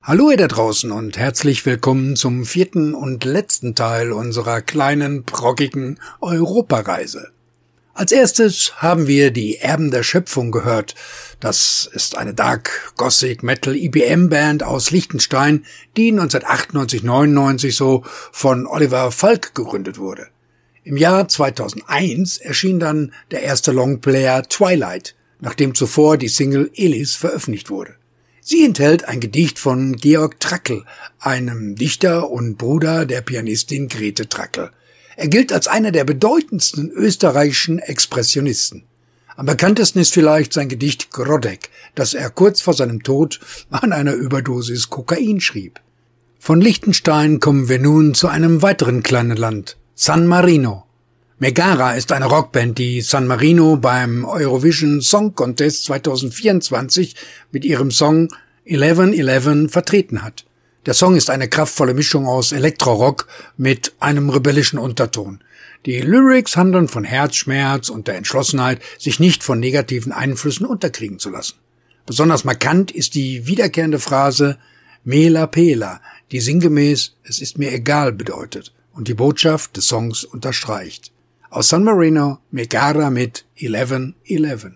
Hallo ihr da draußen und herzlich willkommen zum 4. und letzten Teil unserer kleinen, proggigen Europareise. Als erstes haben wir die Erben der Schöpfung gehört. Das ist eine Dark Gothic Metal IBM Band aus Liechtenstein, die 1998/99 so von Oliver Falk gegründet wurde. Im Jahr 2001 erschien dann der erste Longplayer Twilight, nachdem zuvor die Single Elis veröffentlicht wurde. Sie enthält ein Gedicht von Georg Trakl, einem Dichter und Bruder der Pianistin Grete Trakl. Er gilt als einer der bedeutendsten österreichischen Expressionisten. Am bekanntesten ist vielleicht sein Gedicht Grodek, das er kurz vor seinem Tod an einer Überdosis Kokain schrieb. Von Liechtenstein kommen wir nun zu einem weiteren kleinen Land, San Marino. Megara ist eine Rockband, die San Marino beim Eurovision Song Contest 2024 mit ihrem Song 1111 vertreten hat. Der Song ist eine kraftvolle Mischung aus Elektrorock mit einem rebellischen Unterton. Die Lyrics handeln von Herzschmerz und der Entschlossenheit, sich nicht von negativen Einflüssen unterkriegen zu lassen. Besonders markant ist die wiederkehrende Phrase Mela Pela, die sinngemäß "Es ist mir egal" bedeutet und die Botschaft des Songs unterstreicht. Aus San Marino, Megara mit 1111.